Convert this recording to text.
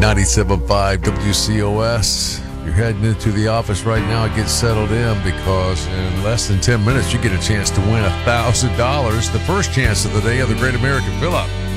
97.5 WCOS. You're heading into the office right now. Get settled in because in less than 10 minutes, you get a chance to win $1,000. The first chance of the day of the Great American Fill-Up.